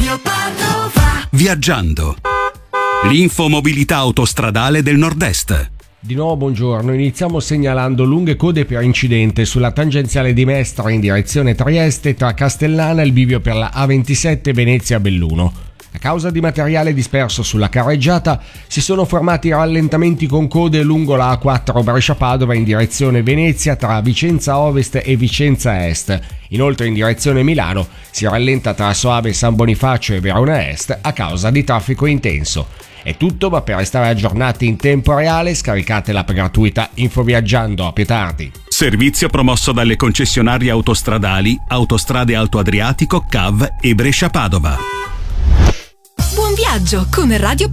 Radio Padova. Viaggiando. L'infomobilità autostradale del Nord-Est. Di nuovo buongiorno, iniziamo segnalando lunghe code per incidente sulla tangenziale di Mestre in direzione Trieste tra Castellana e il bivio per la A27 Venezia-Belluno. A causa di materiale disperso sulla carreggiata si sono formati rallentamenti con code lungo la A4 Brescia-Padova in direzione Venezia tra Vicenza Ovest e Vicenza Est. Inoltre in direzione Milano si rallenta tra Soave San Bonifacio e Verona Est a causa di traffico intenso. È tutto, ma per restare aggiornati in tempo reale scaricate l'app gratuita Infoviaggiando. A più tardi. Servizio promosso dalle concessionarie autostradali Autostrade Alto Adriatico, CAV e Brescia Padova. Buon viaggio con Radio